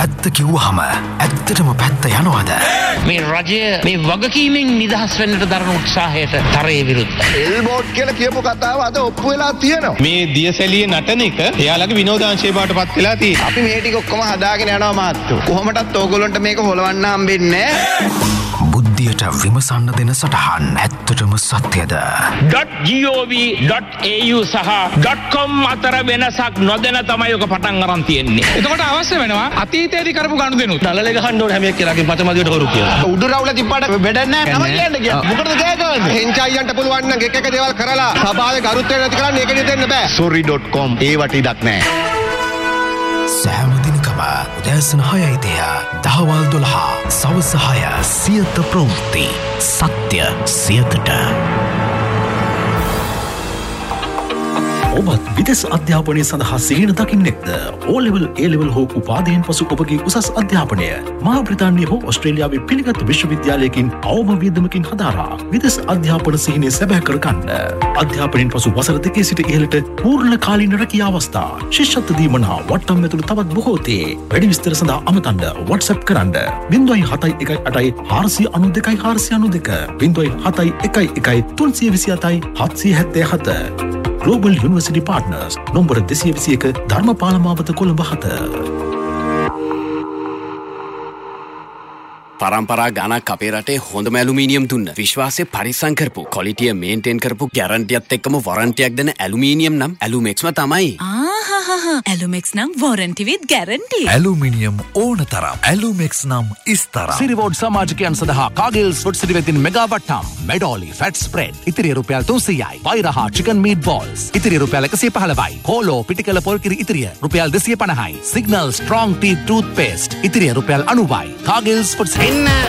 ඇත්ත කිව්වහම ඇත්තටම පැත්ත යනවද? මේ රජය මේ වගකීමෙන් නිදහස් වෙන්නට දරන උත්සාහයට තරයේ විරුද්ධයි. එල්බෝට් කියලා කියපු කතාව අද ඔප්පු වෙලා තියෙනවා. මේ දියසැලියේ නටන එක එයාලගේ විනෝදාංශය බාටපත් වෙලා තියෙනවා. අපි මේ ටික ඔක්කොම හදාගෙන යනවා මාත්තු. කොහොමදත් ඕගොල්ලන්ට මේක හොලවන්න හම්බෙන්නේ නැහැ. බුද්ධියට විමසන්න දෙන සටහන් ඇත්තටම සත්‍යද? .gov.au සහ .com අතර වෙනසක් නොදැන තමයි ඔක පටන් අරන් තියෙන්නේ. එතකොට අවශ්‍ය වෙනවා අතීතයේදී කරපු ගනුදෙනුත්. නළලේ ගහන්න ඕනේ හැම එක්කෙනාගේ පචමදියට හොරු කියලා. උඩු රවුල තිබ්බට වැඩක් නැහැ. නම කියන්න කියන්න. මොකටද ගෑ ගන්නේ? හෙන්චයියන්ට පුළුවන් නම් එක එක දේවල් කරලා සභාවේ ගරුත්වය නැති කරන්න ඒක දෙන්න බෑ. sorry.com ඒ වටිඩක් නැහැ. සෑම දිනකම උදෑසන 6:30 දහවල් 12 සවස 6 සියත ප්‍රවෘත්ති සත්‍ය සියතට. ඔබත් විදෙස් අධ්‍යාපනය සඳහා සිහින දකින්නෙක්ද? O-level, A-level හෝ උපාධියෙන් පසු ඔබගේ උසස් අධ්‍යාපනය මහා බ්‍රිතාන්‍ය හෝ ඔස්ට්‍රේලියාවේ පිළිගත් විශ්වවිද්‍යාලයකින් අවම වියදමකින් හදාරා විදෙස් අධ්‍යාපන සිහිනය සැබෑ කරගන්න. අධ්‍යාපනයෙන් පසු වසර 2 සිට ඉහළට පූර්ණ කාලීන රැකියා අවස්ථා, ශිෂ්‍යත්ව දීමනා වට්ටම් ඇතුළු තවත් බොහෝ තේ. වැඩි විස්තර සඳහා අමතන්න WhatsApp කරන්න 071 492 492 071 327 777. Global University Partners නොම්බර 221 ධර්මපාල මාවත කොළඹ 7. පරම්පරා ගණක් අපේ රටේ හොඳම ඇලුමීනියම් දුන්න විශ්වාසය පරිස්සම් කරපු ක්වොලිටිය මේන්ටේන් කරපු ගැරන්ටියත් එක්කම වොරන්ටියක් දෙන ඇලුමීනියම් නම් ඇලුමෙක්ස්ම තමයි. ඇලුමෙක්ස් නම් වොරන්ටි විත් ගැරන්ටි. ඇලුමිනියම් ඕන තරම්. ඇලුමෙක්ස් නම් ඉස්තරම්. සිරිවෝඩ් සමාජිකයන් සඳහා කාගිල්ස් ෆුඩ් සිටි වෙතින් මෙගා වට්ටම් මෙඩෝලි ෆැට් ස්ප්‍රෙඩ් ඉතිරිය රුපියල් 300යි. වෛරහා චිකන් මීට් බෝල්ස් ඉතිරිය රුපියල් 115යි. හෝලෝ පිටිකල පොල් කිරි ඉතිරිය රුපියල් 250යි. සිග්නල් ස්ට්‍රොං ටීත් ටූත් පේස්ට් ඉතිරිය රුපියල් 90යි. කාගිල්ස් ෆුඩ්